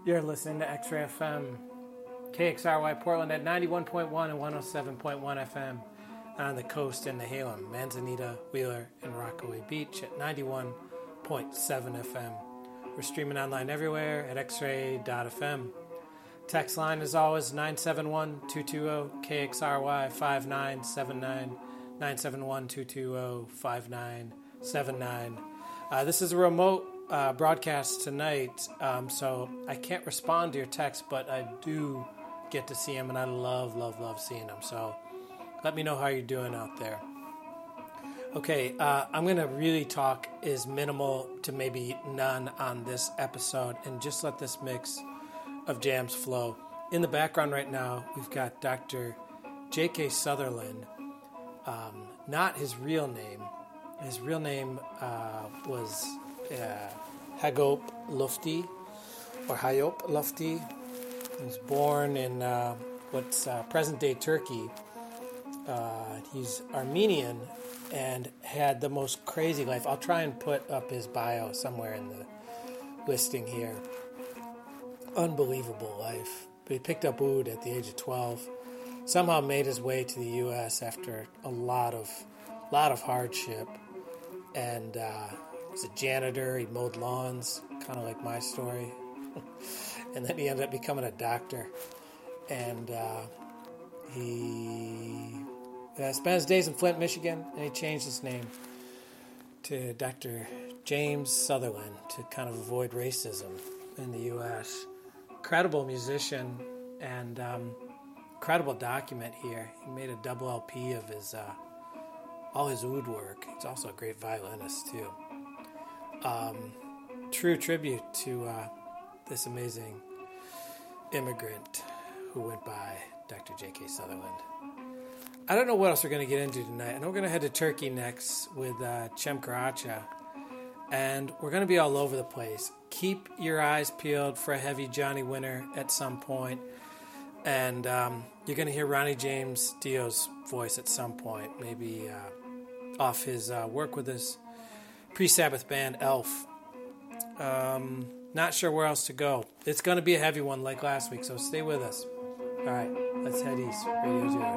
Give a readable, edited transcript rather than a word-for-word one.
You're listening to X-Ray FM, KXRY Portland at 91.1 and 107.1 FM. On the coast in Nehalem, Manzanita, Wheeler, and Rockaway Beach at 91.7 FM. We're streaming online everywhere at xray.fm. Text line is always 971-220-KXRY 5979, 971-220-5979. This is a remote broadcast tonight, so I can't respond to your text, but I do get to see them, and I love seeing them. So let me know how you're doing out there. Okay, I'm going to really talk as minimal to maybe none on this episode and just let this mix of jams flow. In the background right now, we've got Dr. J.K. Sutherland. Not his real name. His real name was Hagop Lufti, or Hayop Lufti. He was born in what's present-day Turkey. He's Armenian and had the most crazy life. I'll try and put up his bio somewhere in the listing here. Unbelievable life. But he picked up oud at the age of 12. Somehow made his way to the U.S. after a lot of hardship. And was a janitor. He mowed lawns, kind of like my story. And then he ended up becoming a doctor. And he spent his days in Flint, Michigan, and he changed his name to Dr. James Sutherland to kind of avoid racism in the U.S. Incredible musician and incredible document here. He made a double LP of his all his oud work. He's also a great violinist, too. True tribute to this amazing immigrant who went by Dr. J.K. Sutherland. I don't know what else we're going to get into tonight. I know we're going to head to Turkey next with Cem Karaca, and we're going to be all over the place. Keep your eyes peeled for a heavy Johnny Winter at some point, and you're going to hear Ronnie James Dio's voice at some point, maybe off his work with his pre-Sabbath band Elf. Not sure where else to go. It's going to be a heavy one like last week, so stay with us. All right, let's head east. Radio 2.